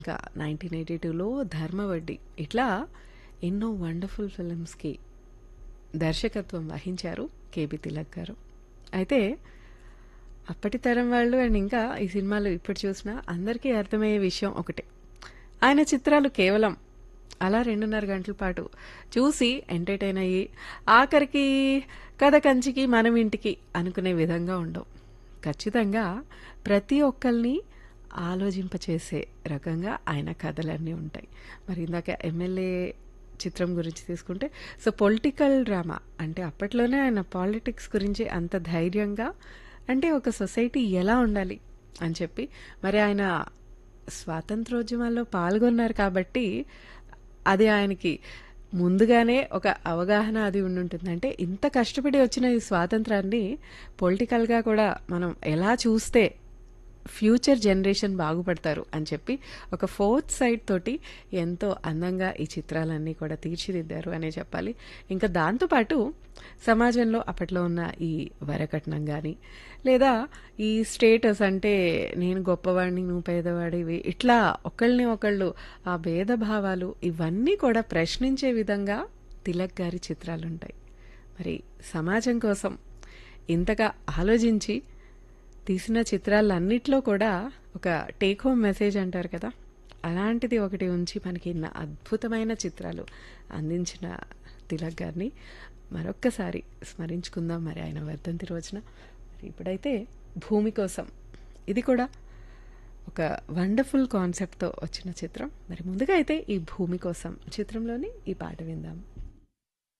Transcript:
ఇంకా 1982లో 'ధర్మవడ్డి' ఇట్లా ఎన్నో వండర్ఫుల్ ఫిల్మ్స్‌కి దర్శకత్వం వహించారు కేబీ తిలక్ గారు. అయితే అప్పటి తరం వాళ్ళు అండ్ ఇంకా ఈ సినిమాలు ఇప్పుడు చూసినా అందరికీ అర్థమయ్యే విషయం ఒకటే. ఆయన చిత్రాలు కేవలం అలా 2:30 గంటల పాటు చూసి ఎంటర్టైన్ అయ్యి ఆఖరికి కథ కంచికి మనం ఇంటికి అనుకునే విధంగా ఉండవు. ఖచ్చితంగా ప్రతి ఒక్కరిని ఆలోచింపచేసే రకంగా ఆయన కథలన్నీ ఉంటాయి. మరి ఇందాక ఎమ్మెల్యే చిత్రం గురించి తీసుకుంటే సో పొలిటికల్ డ్రామా అంటే అప్పట్లోనే ఆయన పాలిటిక్స్ గురించి అంత ధైర్యంగా అంటే ఒక సొసైటీ ఎలా ఉండాలి అని చెప్పి మరి ఆయన స్వాతంత్రోద్యమాల్లో పాల్గొన్నారు కాబట్టి అది ఆయనకి ముందుగానే ఒక అవగాహన అది ఉండుంటుంది. అంటే ఇంత కష్టపడి వచ్చిన ఈ స్వాతంత్రాన్ని పొలిటికల్గా కూడా మనం ఎలా చూస్తే ఫ్యూచర్ జనరేషన్ బాగుపడతారు అని చెప్పి ఒక ఫోర్త్ సైడ్ తోటి ఎంతో అందంగా ఈ చిత్రాలన్నీ కూడా తీర్చిదిద్దారు అనే చెప్పాలి. ఇంకా దాంతోపాటు సమాజంలో అప్పట్లో ఉన్న ఈ వరకట్నం కానీ లేదా ఈ స్టేటస్ అంటే నేను గొప్పవాడిని నువ్వు పేదవాడివి ఇట్లా ఒకళ్ళని ఒకళ్ళు ఆ భేదభావాలు ఇవన్నీ కూడా ప్రశ్నించే విధంగా తిలక్ గారి చిత్రాలు ఉంటాయి. మరి సమాజం కోసం ఇంతగా ఆలోచించి తీసిన చిత్రాలన్నిట్లో కూడా ఒక టేక్ హోమ్ మెసేజ్ అంటారు కదా, అలాంటిది ఒకటి ఉంచి మనకి ఇన్న అద్భుతమైన చిత్రాలు అందించిన తిలక్ గారిని మరొక్కసారి స్మరించుకుందాం మరి ఆయన వర్ధంతి రోజున. మరి ఇప్పుడైతే భూమి కోసం ఇది కూడా ఒక వండర్ఫుల్ కాన్సెప్ట్తో వచ్చిన చిత్రం. మరి ముందుగా అయితే ఈ భూమి కోసం చిత్రంలోని ఈ పాట విందాం.